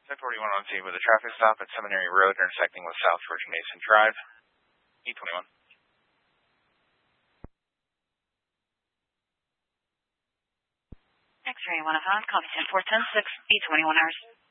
1041 on scene with a traffic stop at Seminary Road intersecting with South Georgia Mason Drive. E21. X-ray 105, copy 10-4, 10-6, E21 hours.